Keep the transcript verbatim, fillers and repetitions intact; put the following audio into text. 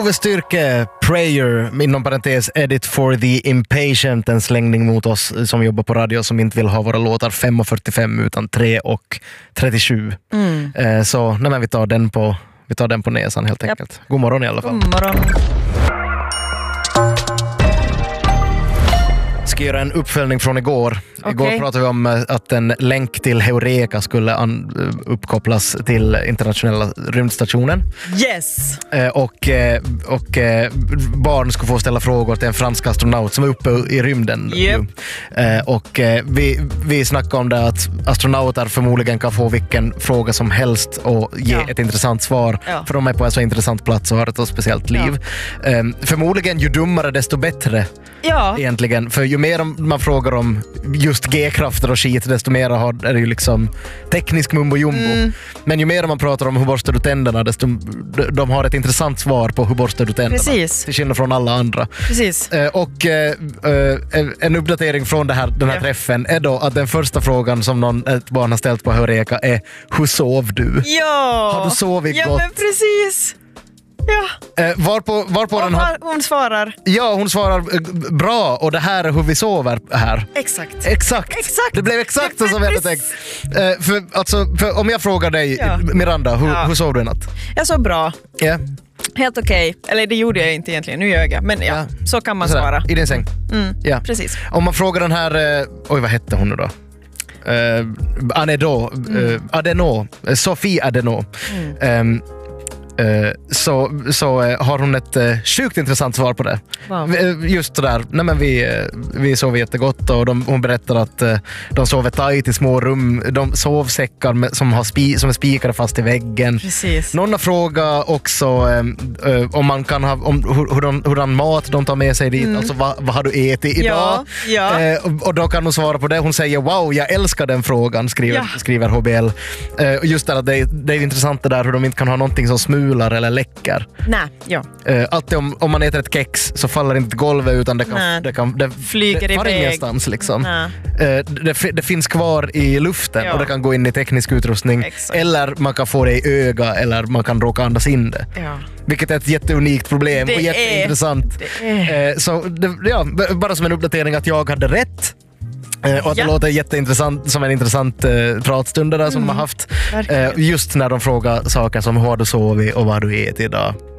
Ove Styrke, Prayer, inom parentes Edit for the Impatient, en slängning mot oss som jobbar på radio som inte vill ha våra låtar fem och fyrtiofem utan tre och trettiosju. Mm. Eh, så nej, men vi tar den på vi tar den på näsan helt enkelt. Yep. God morgon i alla fall. God morgon. Ska göra en uppföljning från igår. Okay. Igår pratade vi om att en länk till Heureka skulle an- uppkopplas till internationella rymdstationen. Yes! Eh, och, eh, och eh, barn ska få ställa frågor till en fransk astronaut som är uppe i rymden. Yep. Eh, och eh, vi, vi snackade om det att astronauter förmodligen kan få vilken fråga som helst och ge Ja. ett intressant svar. Ja. För de är på en så intressant plats och har ett så speciellt liv. Ja. Eh, förmodligen ju dummare desto bättre. Ja. Egentligen. För ju mer man frågar om just G-krafter och skit, desto mer har, är det ju liksom teknisk mumbo jumbo. Mm. Men ju mer man pratar om hur borstar du tänderna, desto de har ett intressant svar på hur borstar du tänderna. Precis. Till skillnad från alla andra. Precis. Eh, och eh, eh, en uppdatering från det här, den här ja. träffen är då att den första frågan som någon, ett barn har ställt på Heureka är: hur sov du? Ja! Har du sovit ja, gott? Ja, men precis. Ja. Eh, varpå, varpå den här, hon svarar. Ja, hon svarar eh, bra, och det här är hur vi sover här. Exakt. Exakt. Exakt. Det blev exakt så som jag hade tänkt. Eh, för, alltså, för om jag frågar dig, ja. Miranda, hur, ja. hur sov du i natt? Jag sov bra. Ja. Yeah. Helt okej. Okay. Eller det gjorde jag inte egentligen, nu ljög jag. Men ja, ja. så kan man Sådär, svara. i din säng? Mm, ja. Precis. Om man frågar den här, eh, oj vad hette hon nu då? Uh, Anedo, mm. uh, Adeno, Sophie Adeno. Mm. Um, Uh, så, så uh, har hon ett uh, sjukt intressant svar på det. Wow. Uh, just sådär, nej men vi, uh, vi sov jättegott, och de, hon berättar att uh, de sover tajt i små rum, de sovsäckar med, som, har spi, som är spikade fast i väggen. Precis. Någon har frågat också um, uh, om man kan ha, om hur, hur, de, hur den mat de tar med sig dit, mm. alltså vad, vad har du ätit idag? Ja, ja. Uh, och, och då kan hon svara på det, hon säger wow, jag älskar den frågan, skriver, ja. skriver H B L. Uh, just det, det, det är intressant det där hur de inte kan ha någonting som smular eller läcker. Nej, ja. Uh, alltid om, om man äter ett kex så faller inte golvet, utan det kan, det kan det, flyger det far iväg ingenstans liksom. Uh, det, det finns kvar i luften, ja. och det kan gå in i teknisk utrustning. Exakt. Eller man kan få det i öga, eller man kan råka andas in det. Ja. Vilket är ett jätteunikt problem det och jätteintressant. Är, uh, så det, ja, bara som en uppdatering att jag hade rätt. Eh, och att ja. det låter jätteintressant, som en intressant eh, pratstund där som mm. de har haft. Eh, just när de frågar saker som hur har du sovit och vad har du ätit idag.